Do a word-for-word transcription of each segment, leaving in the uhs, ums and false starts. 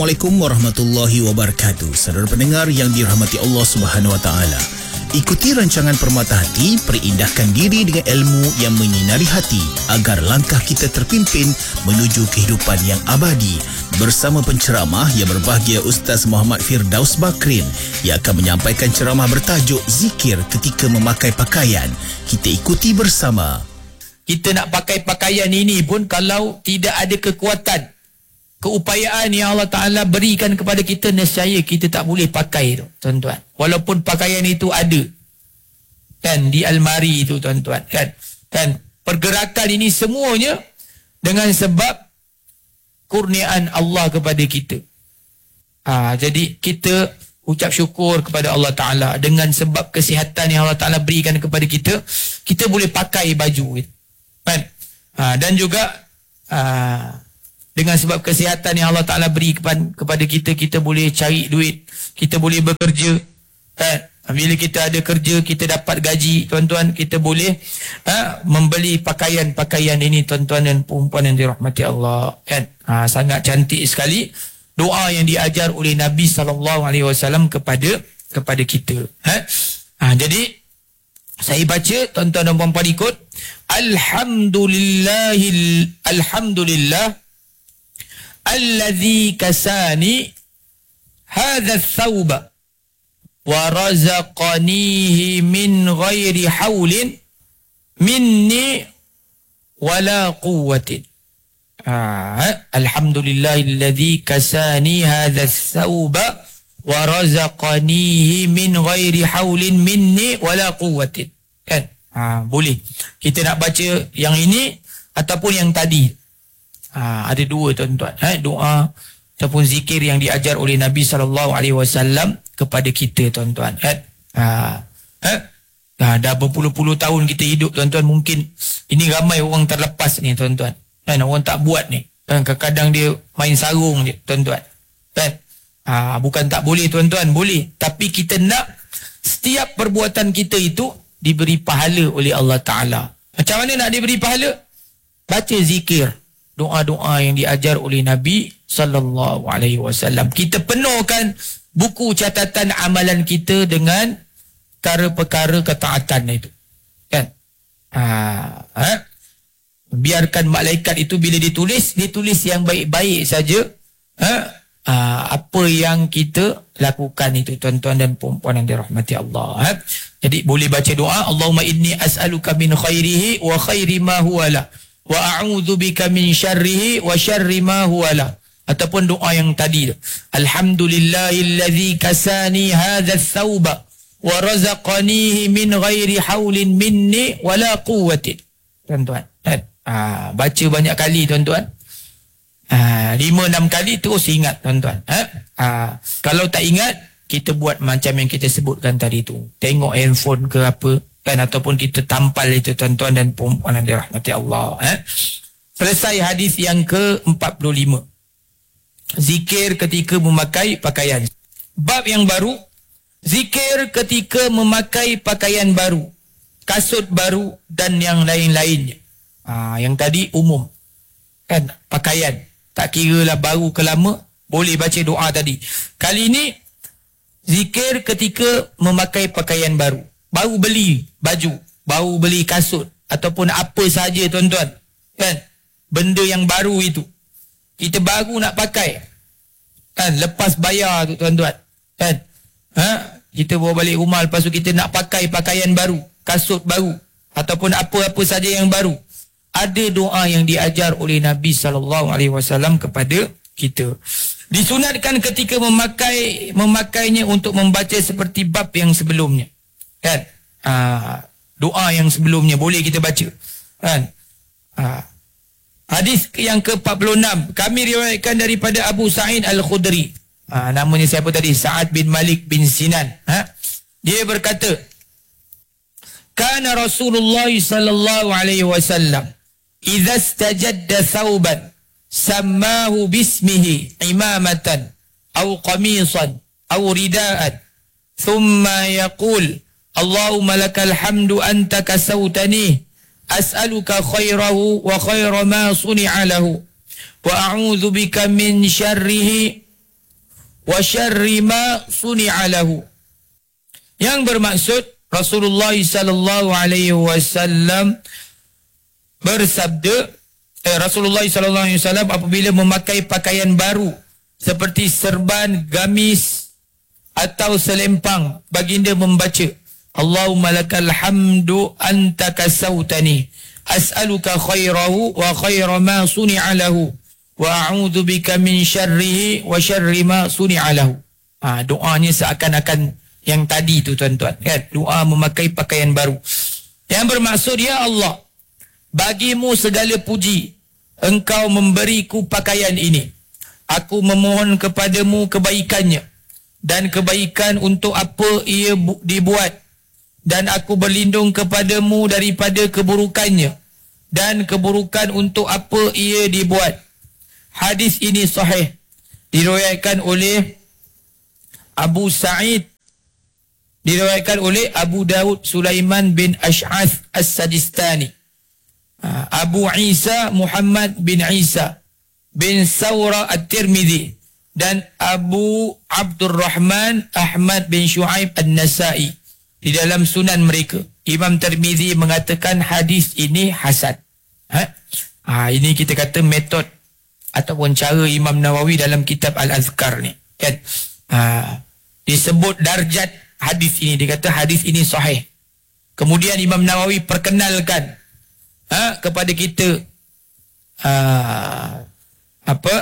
Assalamualaikum warahmatullahi wabarakatuh. Saudara pendengar yang dirahmati Allah Subhanahu wa taala. Ikuti rancangan Permata Hati, perindahkan diri dengan ilmu yang menyinari hati agar langkah kita terpimpin menuju kehidupan yang abadi. Bersama penceramah yang berbahagia Ustaz Muhammad Firdaus Bakrin yang akan menyampaikan ceramah bertajuk Zikir ketika memakai pakaian. Kita ikuti bersama. Kita nak pakai pakaian ini pun kalau tidak ada kekuatan, keupayaan yang Allah Ta'ala berikan kepada kita, nescaya kita tak boleh pakai tu, tuan-tuan. Walaupun pakaian itu ada kan di almari itu, tuan-tuan, kan. Dan pergerakan ini semuanya dengan sebab kurniaan Allah kepada kita. Ha, jadi kita ucap syukur kepada Allah Ta'ala dengan sebab kesihatan yang Allah Ta'ala berikan kepada kita, kita boleh pakai baju kan. Ha, dan juga ha, dengan sebab kesihatan yang Allah Ta'ala beri kepada kita, kita boleh cari duit, kita boleh bekerja kan? Bila kita ada kerja, kita dapat gaji, tuan-tuan, kita boleh ha, membeli pakaian-pakaian ini, tuan-tuan dan perempuan yang dirahmati Allah kan? Ha, sangat cantik sekali doa yang diajar oleh Nabi sallallahu alaihi wasallam kepada kepada kita. Ha? Ha, jadi saya baca, tuan-tuan dan puan-puan, ikut. Alhamdulillahil Alhamdulillah alladzi kasani hadha thawba wa razaqanihi min ghairi haulin minni wala quwwatin. Ah, alhamdulillahilladzi kasani hadha thawba wa razaqanihi min ghairi haulin minni wala quwwatin. Kan? Ah, boleh. Kita nak baca yang ini ataupun yang tadi. Ha, ada dua, tuan-tuan, ha, doa ataupun zikir yang diajar oleh Nabi sallallahu alaihi wasallam kepada kita, tuan-tuan. Ha, ha, ha, dah berpuluh-puluh tahun kita hidup, tuan-tuan. Mungkin ini ramai orang terlepas ni, tuan-tuan. Kan, orang tak buat ni. Kan, kadang-kadang dia main sarung je, tuan-tuan. Kan, ha, bukan tak boleh, tuan-tuan, boleh. Tapi kita nak setiap perbuatan kita itu diberi pahala oleh Allah Ta'ala. Macam mana nak diberi pahala? Baca zikir, doa-doa yang diajar oleh Nabi sallallahu alaihi wasallam. Kita penuhkan buku catatan amalan kita dengan perkara-perkara ketaatan itu. Kan? Ha, ha? Biarkan malaikat itu bila ditulis, ditulis yang baik-baik saja. Ha? Ha, apa yang kita lakukan itu, tuan-tuan dan perempuan yang dirahmati Allah. Ha? Jadi boleh baca doa, Allahumma inni as'aluka min khairihi wa khairi ma huwa la, wa a'udzu bika min syarrihi wa syarri ma huwa la. Ataupun doa yang tadi, alhamdulillahilladzi kasani hadha thawba wa razaqanihi min ghairi haulin minni wala quwwatin. Tuan-tuan, ha, baca banyak kali, tuan-tuan. Ha, lima enam kali terus ingat, tuan-tuan. Ha? Ha, kalau tak ingat, kita buat macam yang kita sebutkan tadi tu. Tengok handphone ke apa kan, ataupun kita tampal itu, tuan-tuan dan perempuan yang dirahmati Allah. Eh? Selesai hadis yang ke empat puluh lima. Zikir ketika memakai pakaian. Bab yang baru, zikir ketika memakai pakaian baru, kasut baru dan yang lain-lainnya. Ha, yang tadi umum kan, pakaian. Tak kira lah baru ke lama, boleh baca doa tadi. Kali ini zikir ketika memakai pakaian baru. Baru beli baju, baru beli kasut ataupun apa saja, tuan-tuan. Kan? Benda yang baru itu, kita baru nak pakai. Kan? Lepas bayar tu, tuan-tuan. Kan? Ha? Kita bawa balik rumah, lepas tu kita nak pakai pakaian baru, kasut baru ataupun apa-apa saja yang baru. Ada doa yang diajar oleh Nabi sallallahu alaihi wasallam kepada kita. Disunatkan ketika memakai memakainya untuk membaca seperti bab yang sebelumnya. Kan? Ha, doa yang sebelumnya boleh kita baca. Kan? Ha. Hadis yang ke empat puluh enam, kami riwayatkan daripada Abu Sa'id Al-Khudri. Ha, namanya siapa tadi? Sa'ad bin Malik bin Sinan. Ha? Dia berkata, kana Rasulullah sallallahu alaihi wasallam idza istajadda thawban sammahu bismihi imamatan aw qamisan aw ridaan thumma yaqul Allahumma lakal hamdu anta kasawtani as'aluka khairahu wa khaira ma suni'a lahu wa a'udzu bika min syarrihi wa syarri ma suni'a lahu. Yang bermaksud Rasulullah sallallahu alaihi wasallam bersabda, eh, Rasulullah sallallahu alaihi wasallam apabila memakai pakaian baru seperti serban, gamis atau selempang, baginda membaca, Allahumma lakal hamdu anta kasautani as'aluka khairahu wa khaira ma suni'a lahu wa a'udzu bika min syarrihi wa syarri ma suni'a lahu. Ha, doanya seakan-akan yang tadi tu tuan-tuan, kan? Doa memakai pakaian baru. Yang bermaksud, ya Allah, bagimu segala puji, engkau memberiku pakaian ini. Aku memohon kepadamu kebaikannya dan kebaikan untuk apa ia dibuat, dan aku berlindung kepadamu daripada keburukannya dan keburukan untuk apa ia dibuat. Hadis ini sahih, diriwayatkan oleh Abu Sa'id, diriwayatkan oleh Abu Daud Sulaiman bin Ash'ath As-Sajistani, Abu Isa Muhammad bin Isa bin Sawra At-Tirmidhi, dan Abu Abdurrahman Ahmad bin Shu'aib An-Nasai di dalam sunan mereka. Imam Tirmidhi mengatakan hadis ini hasan. Ha? Ha, ini kita kata metod ataupun cara Imam Nawawi dalam kitab Al-Azkar ni, kan? Ha, disebut darjat hadis ini, dia kata hadis ini sahih. Kemudian Imam Nawawi perkenalkan ha, kepada kita ha, apa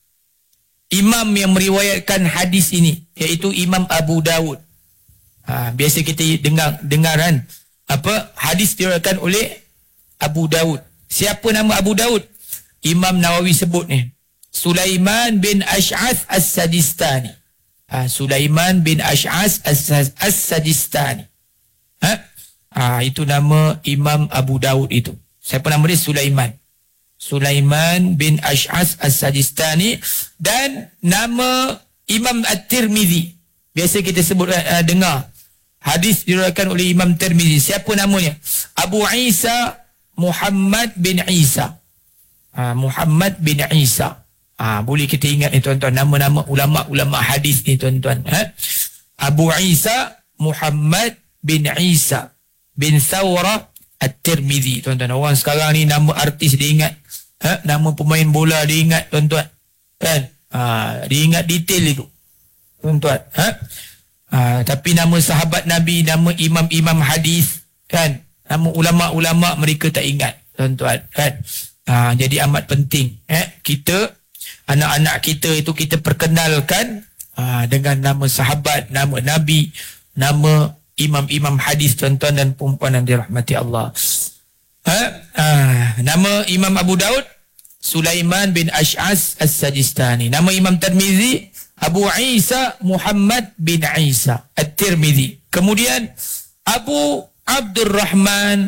imam yang meriwayatkan hadis ini, iaitu Imam Abu Daud. Ha, biasa kita dengar dengaran apa hadis diriwayatkan oleh Abu Daud. Siapa nama Abu Daud? Imam Nawawi sebut ni, Sulaiman bin Ash'ath As-Sajistani. Ha, Sulaiman bin Ash'ath As-Sajistani. Ha? Ha, itu nama Imam Abu Daud itu. Siapa nama dia? Sulaiman. Sulaiman bin Ash'ath As-Sajistani. Dan nama Imam At-Tirmidhi, biasa kita sebut uh, dengar hadis diriwayatkan oleh Imam Tirmidhi. Siapa namanya? Abu Isa Muhammad bin Isa. Ha, Muhammad bin Isa. Ha, boleh kita ingat ni tuan-tuan, nama-nama ulama-ulama hadis ni tuan-tuan. Ha? Abu Isa Muhammad bin Isa bin Thawra At-Tirmidhi. Tuan-tuan, orang sekarang ni nama artis dia ingat. Ha? Nama pemain bola dia ingat tuan-tuan. Kan? Ha, dia ingat detail itu. Tuan-tuan. Ha? Ha, tapi nama sahabat Nabi, nama imam-imam hadis, kan? Nama ulama-ulama mereka tak ingat. Tuan-tuan. Kan? Ha, jadi amat penting. Eh? Kita, anak-anak kita itu kita perkenalkan ha, dengan nama sahabat, nama Nabi, nama imam-imam hadis tuan-tuan dan perempuan yang dirahmati Allah. Ha? Ha, nama Imam Abu Daud Sulaiman bin Ash'ath As-Sajistani. Nama Imam Tirmidhi Abu Isa Muhammad bin Isa At-Tirmidhi. Kemudian Abu Abdurrahman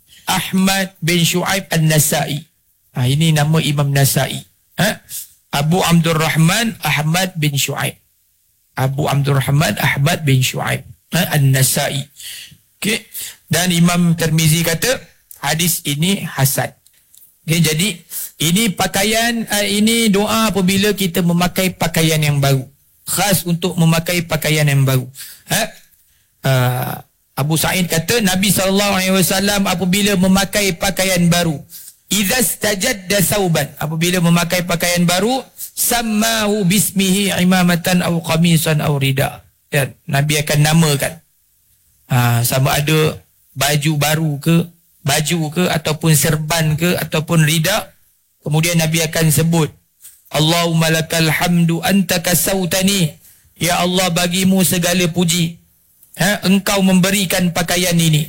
Ahmad bin Shu'aib An-Nasai. Ha, ini nama Imam Nasai. Ha? Abu Abdurrahman Ahmad bin Shu'aib. Abu Abdurrahman Ahmad bin Shu'aib. Ha? An-Nasai. Okay. Dan Imam Tirmizi kata hadis ini hasan. Okay, jadi ini pakaian, uh, ini doa apabila kita memakai pakaian yang baru. Khas untuk memakai pakaian yang baru. Ha? Uh, Abu Sa'id kata Nabi sallallahu alaihi wasallam apabila memakai pakaian baru, idza stajadda thawban, apabila memakai pakaian baru, sammahu bismihi imamatan aw qamisan aw rida. Ya, Nabi akan namakan. Ha, sama ada baju baru ke, baju ke, ataupun serban ke, ataupun rida. Kemudian Nabi akan sebut, Allahumma lakal hamdu anta kasautani. Ya Allah, bagimu segala puji. Ha, engkau memberikan pakaian ini.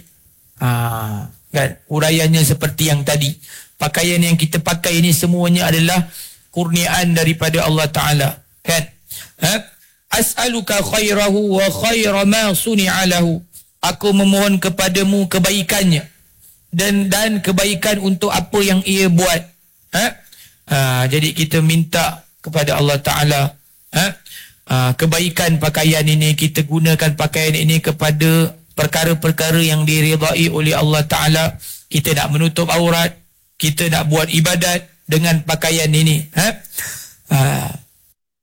Ha, kan? Uraiannya seperti yang tadi. Pakaian yang kita pakai ini semuanya adalah kurniaan daripada Allah Ta'ala. Kan? Ha? As'aluka khairahu wa khaira ma suni'a lahu. Aku memohon kepadamu kebaikannya dan dan kebaikan untuk apa yang ia buat. Ha? Ha, jadi kita minta kepada Allah Ta'ala ha? Ha, kebaikan pakaian ini, kita gunakan pakaian ini kepada perkara-perkara yang diridai oleh Allah Ta'ala. Kita nak menutup aurat, kita nak buat ibadat dengan pakaian ini. Ha? Ha.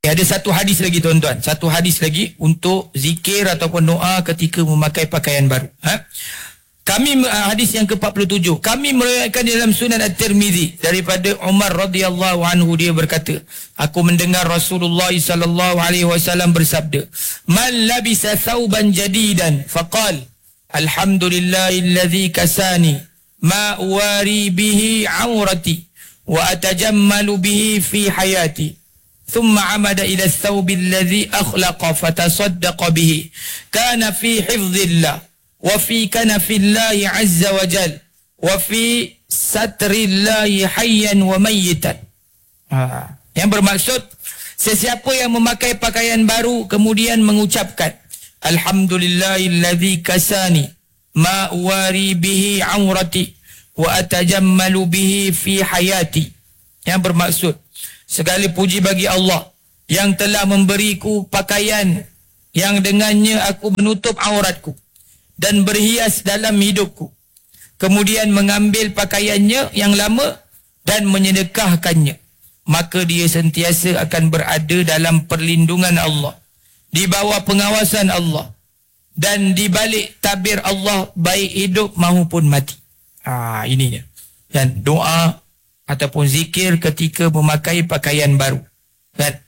Okay, ada satu hadis lagi tuan-tuan. Satu hadis lagi untuk zikir ataupun doa ketika memakai pakaian baru. Ha? Kami hadis yang ke empat puluh tujuh. Kami meriwayatkan dalam Sunan At-Tirmizi daripada Umar radhiyallahu anhu, dia berkata, aku mendengar Rasulullah sallallahu alaihi wasallam bersabda, "Man labisa thawban jadidan faqal alhamdulillahilladzi kasani ma uwari bihi aurati wa atajammalu bihi fi hayati." ثم عمد إلى الثوب الذي أخلق فتصدق به كان في حفظ الله وفي كنف الله عز وجل وفي ستر الله حيا وميتا. Ha. Yang bermaksud, sesiapa yang memakai pakaian baru kemudian mengucapkan alhamdulillahilladzi kasani ma uwari bihi aurati wa atajammalu bihi fi hayati. Yang bermaksud, segala puji bagi Allah yang telah memberiku pakaian yang dengannya aku menutup auratku dan berhias dalam hidupku. Kemudian mengambil pakaiannya yang lama dan menyedekahkannya. Maka dia sentiasa akan berada dalam perlindungan Allah, di bawah pengawasan Allah, dan di balik tabir Allah baik hidup maupun mati. Ah, ini dia. Dan doa ataupun zikir ketika memakai pakaian baru. Kan?